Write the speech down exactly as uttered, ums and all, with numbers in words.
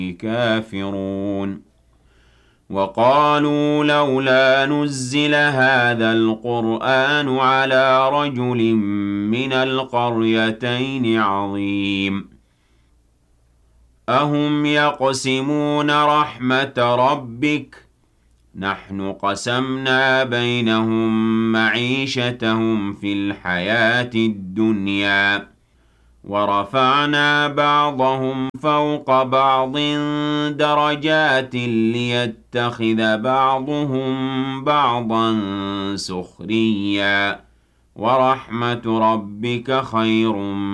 كافرون وقالوا لولا نزل هذا القرآن على رجل من القريتين عظيم أهم يقسمون رحمة ربك نحن قسمنا بينهم معيشتهم في الحياة الدنيا ورفعنا بعضهم فوق بعض درجات ليتخذ بعضهم بعضا سخريا ورحمة ربك خير